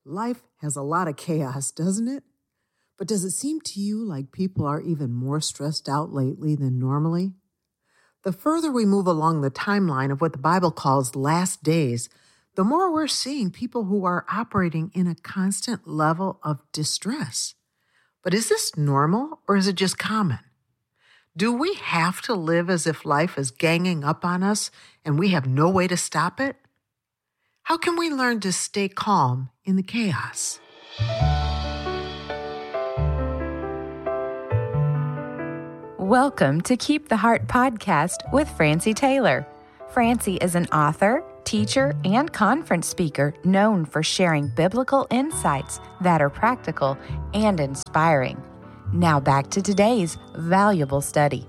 Life has a lot of chaos, doesn't it? But does it seem to you like people are even more stressed out lately than normally? The further we move along the timeline of what the Bible calls last days, the more we're seeing people who are operating in a constant level of distress. But is this normal or is it just common? Do we have to live as if life is ganging up on us and we have no way to stop it? How can we learn to stay calm in the chaos? Welcome to Keep the Heart podcast with Francie Taylor. Francie is an author, teacher, and conference speaker known for sharing biblical insights that are practical and inspiring. Now back to today's valuable study.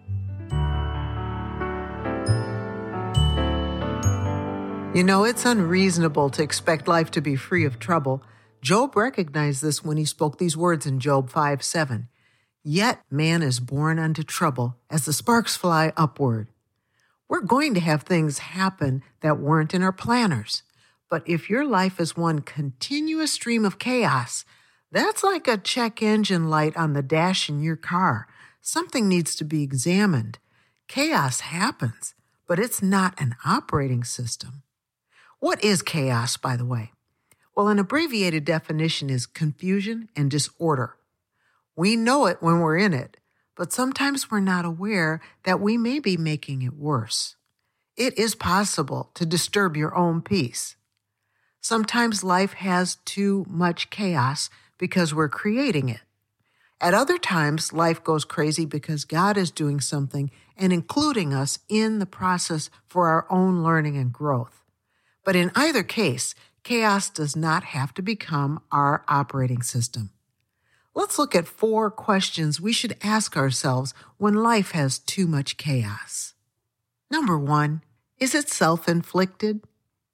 You know, it's unreasonable to expect life to be free of trouble. Job recognized this when he spoke these words in Job 5:7. Yet man is born unto trouble as the sparks fly upward. We're going to have things happen that weren't in our planners. But if your life is one continuous stream of chaos, that's like a check engine light on the dash in your car. Something needs to be examined. Chaos happens, but it's not an operating system. What is chaos, by the way? Well, an abbreviated definition is confusion and disorder. We know it when we're in it, but sometimes we're not aware that we may be making it worse. It is possible to disturb your own peace. Sometimes life has too much chaos because we're creating it. At other times, life goes crazy because God is doing something and including us in the process for our own learning and growth. But in either case, chaos does not have to become our operating system. Let's look at 4 questions we should ask ourselves when life has too much chaos. Number 1, is it self-inflicted?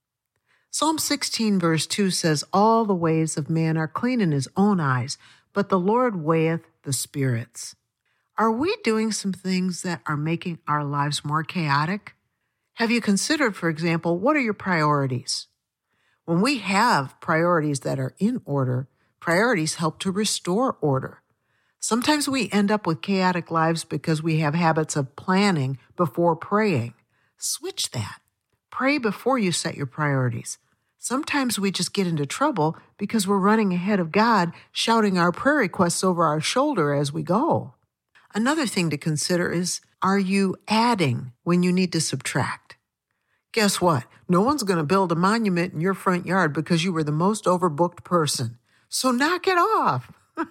Psalm 16 verse 2 says, all the ways of man are clean in his own eyes, but the Lord weigheth the spirits. Are we doing some things that are making our lives more chaotic? Have you considered, for example, what are your priorities? When we have priorities that are in order, priorities help to restore order. Sometimes we end up with chaotic lives because we have habits of planning before praying. Switch that. Pray before you set your priorities. Sometimes we just get into trouble because we're running ahead of God, shouting our prayer requests over our shoulder as we go. Another thing to consider is, are you adding when you need to subtract? Guess what? No one's going to build a monument in your front yard because you were the most overbooked person. So knock it off.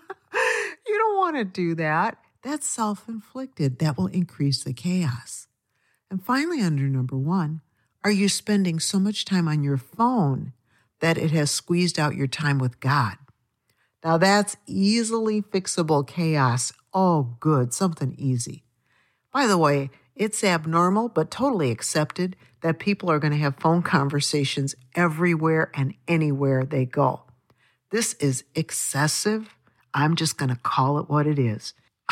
You don't want to do that. That's self-inflicted. That will increase the chaos. And finally, under number 1, are you spending so much time on your phone that it has squeezed out your time with God? Now that's easily fixable chaos. Oh, good, something easy. By the way, it's abnormal but totally accepted that people are going to have phone conversations everywhere and anywhere they go. This is excessive. I'm just going to call it what it is.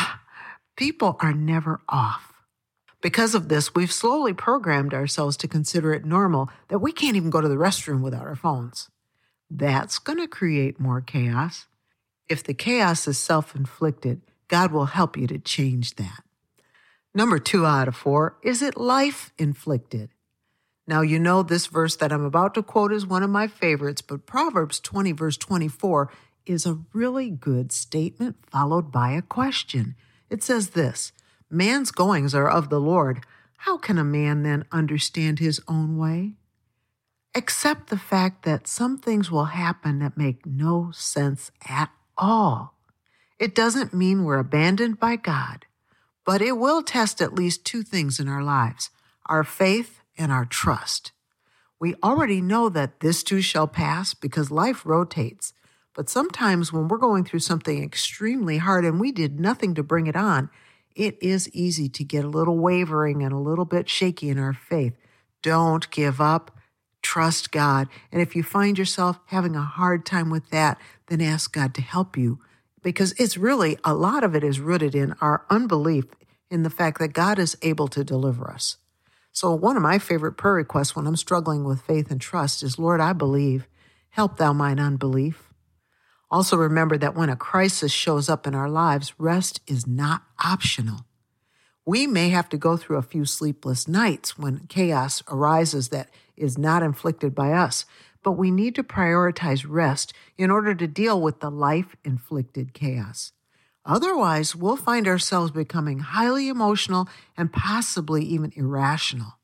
People are never off. Because of this, we've slowly programmed ourselves to consider it normal that we can't even go to the restroom without our phones. That's going to create more chaos. If the chaos is self-inflicted, God will help you to change that. Number 2 out of 4, is it life-inflicted? Now, you know this verse that I'm about to quote is one of my favorites, but Proverbs 20 verse 24 is a really good statement followed by a question. It says this, man's goings are of the Lord. How can a man then understand his own way? Accept the fact that some things will happen that make no sense at all. It doesn't mean we're abandoned by God, but it will test at least 2 things in our lives, our faith and our trust. We already know that this too shall pass because life rotates, but sometimes when we're going through something extremely hard and we did nothing to bring it on, it is easy to get a little wavering and a little bit shaky in our faith. Don't give up. Trust God. And if you find yourself having a hard time with that, then ask God to help you, because it's really, a lot of it is rooted in our unbelief in the fact that God is able to deliver us. So one of my favorite prayer requests when I'm struggling with faith and trust is, Lord, I believe. Help thou mine unbelief. Also remember that when a crisis shows up in our lives, rest is not optional. We may have to go through a few sleepless nights when chaos arises that is not inflicted by us, but we need to prioritize rest in order to deal with the life-inflicted chaos. Otherwise, we'll find ourselves becoming highly emotional and possibly even irrational.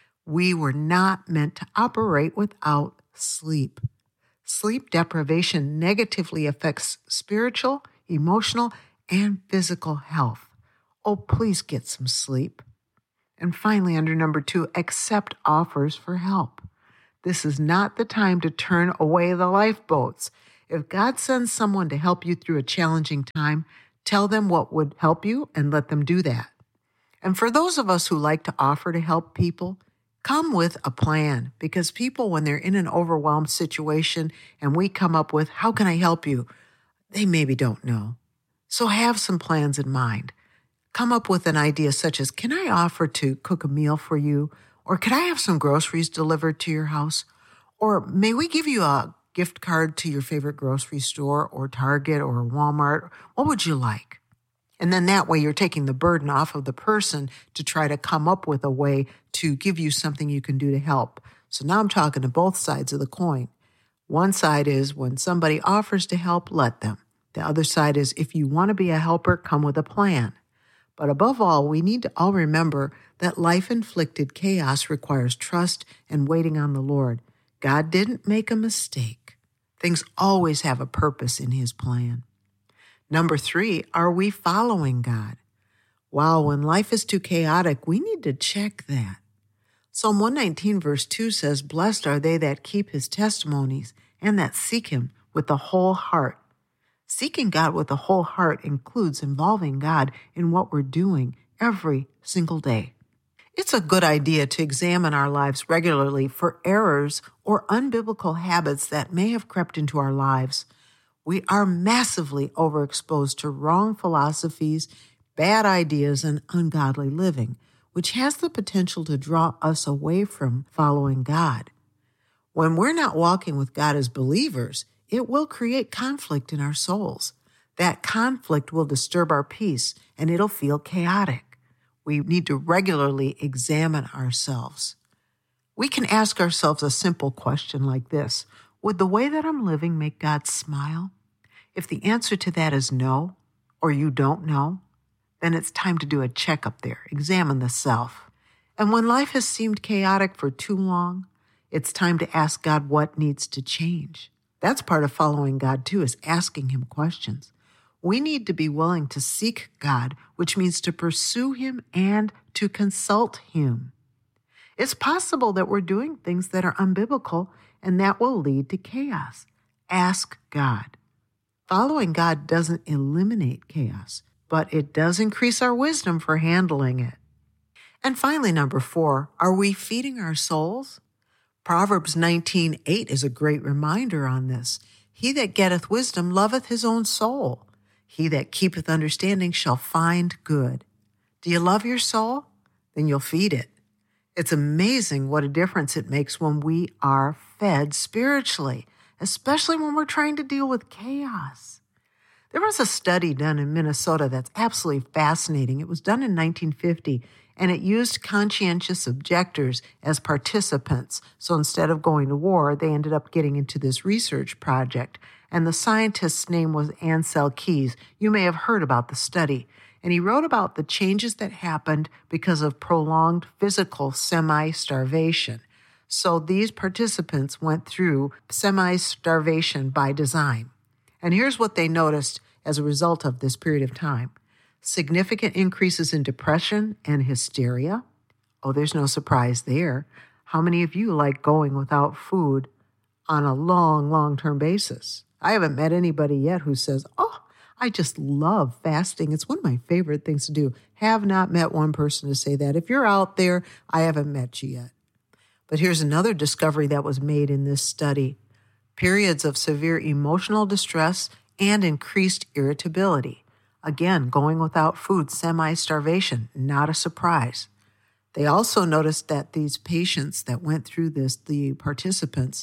We were not meant to operate without sleep. Sleep deprivation negatively affects spiritual, emotional, and physical health. Oh, please get some sleep. And finally, under number 2, accept offers for help. This is not the time to turn away the lifeboats. If God sends someone to help you through a challenging time, tell them what would help you and let them do that. And for those of us who like to offer to help people, come with a plan, because people, when they're in an overwhelmed situation and we come up with, how can I help you? They maybe don't know. So have some plans in mind. Come up with an idea such as, can I offer to cook a meal for you? Or could I have some groceries delivered to your house? Or may we give you a gift card to your favorite grocery store or Target or Walmart? What would you like? And then that way you're taking the burden off of the person to try to come up with a way to give you something you can do to help. So now I'm talking to both sides of the coin. One side is when somebody offers to help, let them. The other side is if you want to be a helper, come with a plan. But above all, we need to all remember that life-inflicted chaos requires trust and waiting on the Lord. God didn't make a mistake. Things always have a purpose in His plan. Number 3, are we following God? Wow, when life is too chaotic, we need to check that. Psalm 119 verse 2 says, "Blessed are they that keep His testimonies and that seek Him with the whole heart." Seeking God with the whole heart includes involving God in what we're doing every single day. It's a good idea to examine our lives regularly for errors or unbiblical habits that may have crept into our lives. We are massively overexposed to wrong philosophies, bad ideas, and ungodly living, which has the potential to draw us away from following God. When we're not walking with God as believers, it will create conflict in our souls. That conflict will disturb our peace, and it'll feel chaotic. We need to regularly examine ourselves. We can ask ourselves a simple question like this: would the way that I'm living make God smile? If the answer to that is no, or you don't know, then it's time to do a checkup there. Examine the self. And when life has seemed chaotic for too long, it's time to ask God what needs to change. That's part of following God too, is asking Him questions. We need to be willing to seek God, which means to pursue Him and to consult Him. It's possible that we're doing things that are unbiblical, and that will lead to chaos. Ask God. Following God doesn't eliminate chaos, but it does increase our wisdom for handling it. And finally, number 4, are we feeding our souls? Proverbs 19:8 is a great reminder on this. He that getteth wisdom loveth his own soul. He that keepeth understanding shall find good. Do you love your soul? Then you'll feed it. It's amazing what a difference it makes when we are fed spiritually, especially when we're trying to deal with chaos. There was a study done in Minnesota that's absolutely fascinating. It was done in 1950, and it used conscientious objectors as participants. So instead of going to war, they ended up getting into this research project. And the scientist's name was Ansel Keys. You may have heard about the study. And he wrote about the changes that happened because of prolonged physical semi-starvation. So these participants went through semi-starvation by design. And here's what they noticed as a result of this period of time. Significant increases in depression and hysteria. Oh, there's no surprise there. How many of you like going without food on a long-term basis? I haven't met anybody yet who says, oh, I just love fasting. It's one of my favorite things to do. Have not met one person to say that. If you're out there, I haven't met you yet. But here's another discovery that was made in this study. Periods of severe emotional distress and increased irritability. Again, going without food, semi-starvation, not a surprise. They also noticed that these patients that went through this, the participants,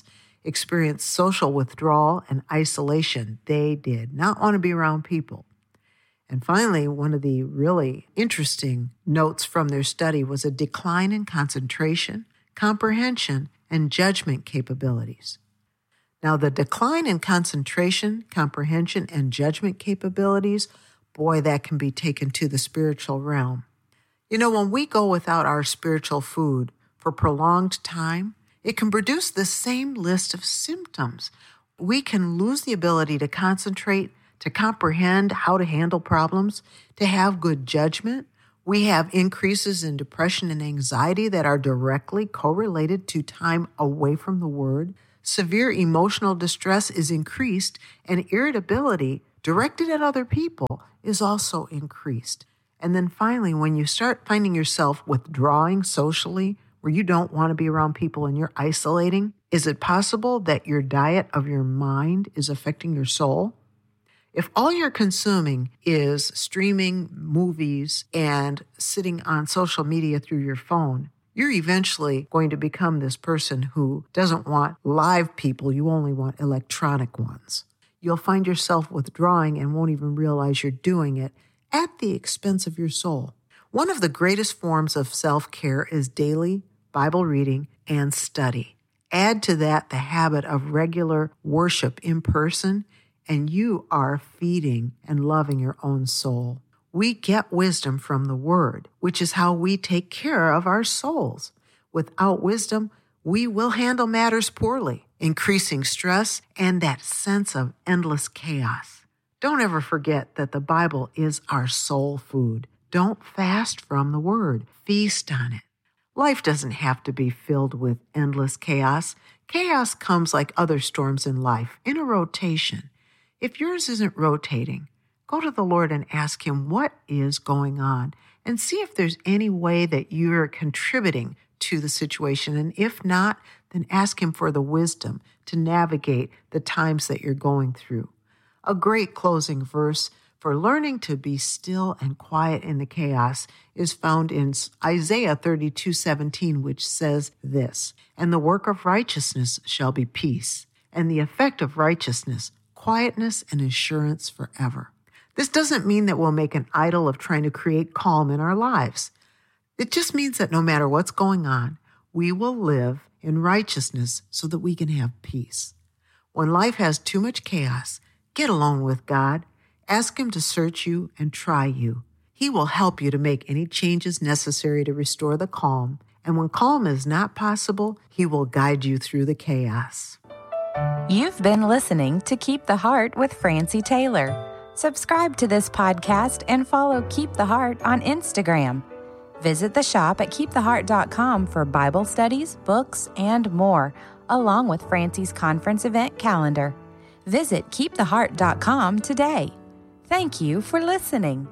experienced social withdrawal and isolation. They did not want to be around people. And finally, one of the really interesting notes from their study was a decline in concentration, comprehension, and judgment capabilities. Now, the decline in concentration, comprehension, and judgment capabilities, boy, that can be taken to the spiritual realm. You know, when we go without our spiritual food for prolonged time, it can produce the same list of symptoms. We can lose the ability to concentrate, to comprehend how to handle problems, to have good judgment. We have increases in depression and anxiety that are directly correlated to time away from the Word. Severe emotional distress is increased, and irritability directed at other people is also increased. And then finally, when you start finding yourself withdrawing socially, where you don't want to be around people and you're isolating, is it possible that your diet of your mind is affecting your soul? If all you're consuming is streaming movies and sitting on social media through your phone, you're eventually going to become this person who doesn't want live people, you only want electronic ones. You'll find yourself withdrawing and won't even realize you're doing it at the expense of your soul. One of the greatest forms of self-care is daily Bible reading and study. Add to that the habit of regular worship in person, and you are feeding and loving your own soul. We get wisdom from the Word, which is how we take care of our souls. Without wisdom, we will handle matters poorly, increasing stress and that sense of endless chaos. Don't ever forget that the Bible is our soul food. Don't fast from the Word. Feast on it. Life doesn't have to be filled with endless chaos. Chaos comes like other storms in life, in a rotation. If yours isn't rotating, go to the Lord and ask Him what is going on and see if there's any way that you're contributing to the situation. And if not, then ask Him for the wisdom to navigate the times that you're going through. A great closing verse for learning to be still and quiet in the chaos is found in Isaiah 32:17, which says this, "And the work of righteousness shall be peace, and the effect of righteousness, quietness and assurance forever." This doesn't mean that we'll make an idol of trying to create calm in our lives. It just means that no matter what's going on, we will live in righteousness so that we can have peace. When life has too much chaos, get alone with God. Ask Him to search you and try you. He will help you to make any changes necessary to restore the calm. And when calm is not possible, He will guide you through the chaos. You've been listening to Keep the Heart with Francie Taylor. Subscribe to this podcast and follow Keep the Heart on Instagram. Visit the shop at keeptheheart.com for Bible studies, books, and more, along with Francie's conference event calendar. Visit keeptheheart.com today. Thank you for listening.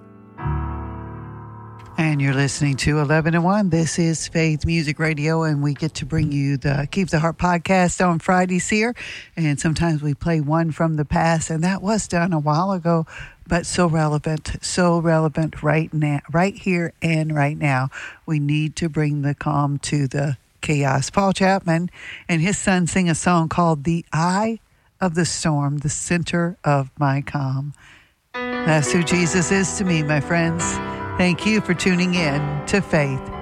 And you're listening to 11 and 1. This is Faith Music Radio, and we get to bring you the Keep the Heart podcast on Fridays here. And sometimes we play one from the past, and that was done a while ago, but so relevant right now, right here and right now. We need to bring the calm to the chaos. Paul Chapman and his son sing a song called "The Eye of the Storm, the Center of My Calm." That's who Jesus is to me, my friends. Thank you for tuning in to Faith